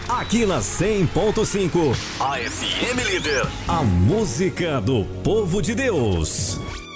Aqui na 100.5, A FM Líder. a música do povo de Deus.